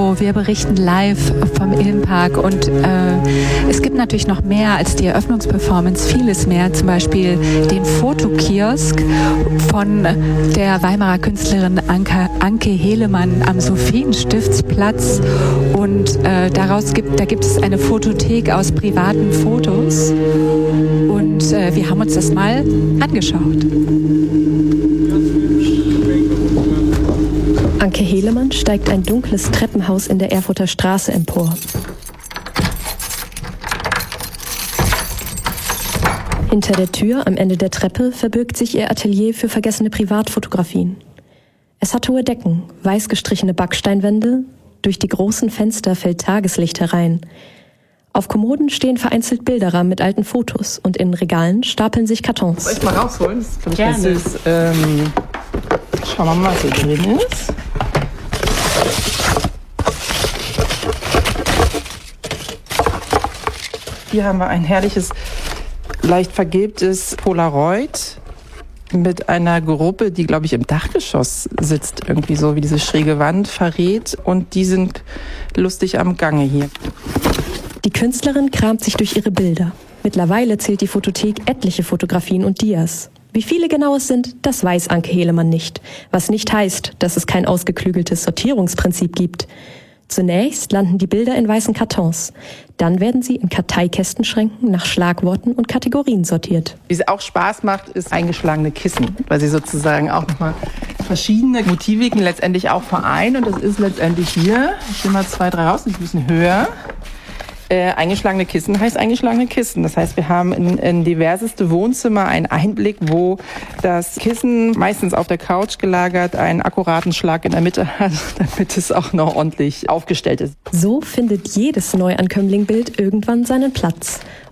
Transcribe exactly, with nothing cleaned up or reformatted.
Hallo, wir berichten live vom Ilmenpark und äh, es gibt natürlich noch mehr als die Eröffnungsperformance, vieles mehr, zum Beispiel den Fotokiosk von der Weimarer Künstlerin Anke, Anke Hehlemann am Sophienstiftsplatz und äh, daraus gibt, da gibt es eine Fotothek aus privaten Fotos und äh, wir haben uns das mal angeschaut. Anke Hehlemann steigt ein dunkles Treppenhaus in der Erfurter Straße empor. Hinter der Tür am Ende der Treppe verbirgt sich ihr Atelier für vergessene Privatfotografien. Es hat hohe Decken, weiß gestrichene Backsteinwände, durch die großen Fenster fällt Tageslicht herein. Auf Kommoden stehen vereinzelt Bilderrahmen mit alten Fotos und in Regalen stapeln sich Kartons. Soll ich mal rausholen? Das ist, glaube ich, ganz süß. Ähm, schauen wir mal, was hier drin ist. Hier haben wir ein herrliches, leicht vergilbtes Polaroid mit einer Gruppe, die, glaube ich, im Dachgeschoss sitzt, irgendwie so, wie diese schräge Wand verrät. Und die sind lustig am Gange hier. Die Künstlerin kramt sich durch ihre Bilder. Mittlerweile zählt die Fotothek etliche Fotografien und Dias. Wie viele genau es sind, das weiß Anke Hehlemann nicht. Was nicht heißt, dass es kein ausgeklügeltes Sortierungsprinzip gibt. Zunächst landen die Bilder in weißen Kartons. Dann werden sie in Karteikästenschränken nach Schlagworten und Kategorien sortiert. Wie es auch Spaß macht, ist eingeschlagene Kissen, weil sie sozusagen auch nochmal verschiedene Motiviken letztendlich auch vereinen. Und das ist letztendlich hier, ich nehme mal zwei, drei raus, ein bisschen höher. Äh, eingeschlagene Kissen heißt eingeschlagene Kissen. Das heißt, wir haben in, in diverseste Wohnzimmer einen Einblick, wo das Kissen, meistens auf der Couch gelagert, einen akkuraten Schlag in der Mitte hat, damit es auch noch ordentlich aufgestellt ist. So findet jedes Neuankömmlingbild irgendwann seinen Platz.